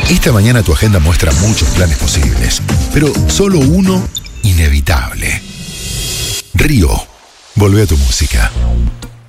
Esta mañana tu agenda muestra muchos planes posibles, pero solo uno inevitable. Río, volvé a tu música.